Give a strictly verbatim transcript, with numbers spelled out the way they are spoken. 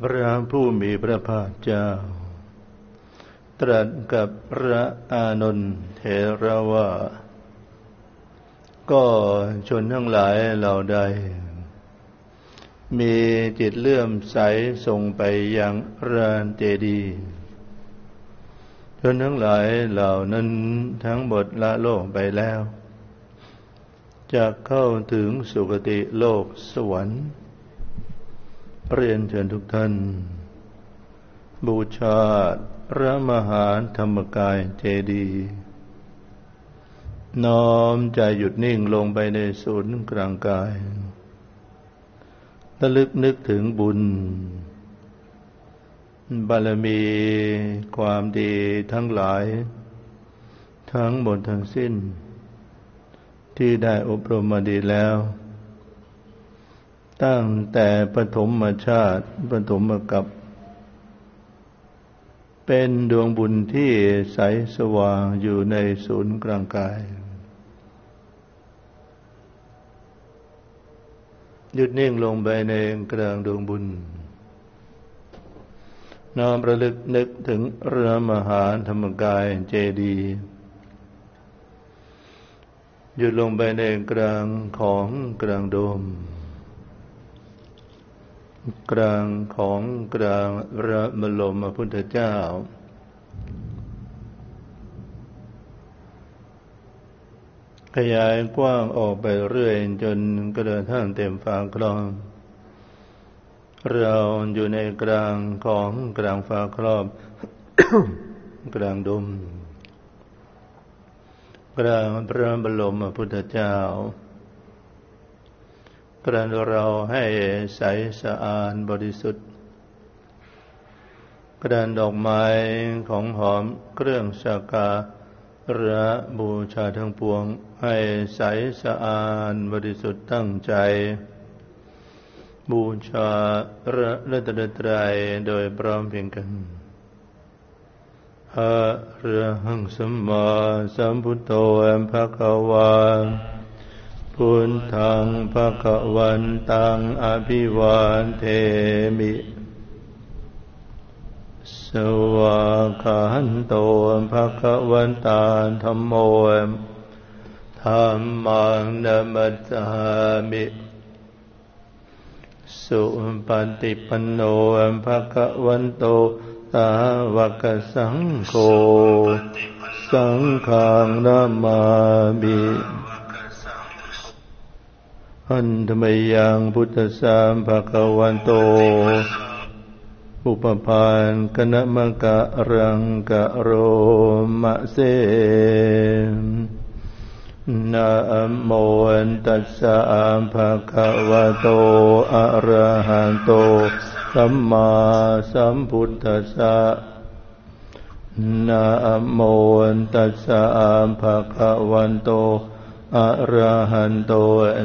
พระผู้มีพระภาคเจ้าตรัสกับพระอานนท์เถระว่าก็ชนทั้งหลายเหล่าใดมีจิตเลื่อมใสส่งไปยังพระเจดีย์ชนทั้งหลายเหล่านั้นทั้งหมดละโลกไปแล้วจะเข้าถึงสุคติโลกสวรรค์เรียนเชิญทุกท่านบูชาพระมหาธรรมกายเจดีย์น้อมใจหยุดนิ่งลงไปในศูนย์กลางกายระลึกนึกถึงบุญบารมีความดีทั้งหลายทั้งหมดทั้งสิ้นที่ได้อบรมมาดีแล้วตั้งแต่ปฐมชาติปฐมกัปเป็นดวงบุญที่ใสสว่างอยู่ในศูนย์กลางกายหยุดนิ่งลงไปในกลางดวงบุญน้อมระลึกนึกถึงพระมหาธรรมกายเจดีย์หยุดลงไปในกลางของกลางโดมกลางของกลางพระบรมพุทธเจ้าขยายกว้างออกไปเรื่อยจนกระทั่งเต็มฝาครอบเราอยู่ในกลางของกลางฝาครอบ กลางดมกลางพระบรมพุทธเจ้ากระนั้นเราให้ใสสะอาดบริสุทธิ์กระนั้นดอกไม้ของหอมเครื่องสักการะบูชาทั้งปวงให้ใสสะอาดบริสุทธิ์ตั้งใจบูชาพระรัตนตรัยโดยพร้อมเพรียงกันอะระหังสัมมาสัมพุทโธภะคะวาพุทธังภะคะวันตังอภิวาเทมิสวากขาโตภะคะวันตาธัมโมธัมมังนัมมัสสามิสุปฏิปันโนภะคะวันโตสาวกสังโฆสังฆังนามามิหันธมยังพุทธสามภะคะวันโตอุปปานกนะมะกะรังกะโรมะเสนะโมตัสสะภะคะวะโตอะระหะโตสัมมาสัมพุทธัสสะนะโมตัสสะภะคะวะโตอะระหะโต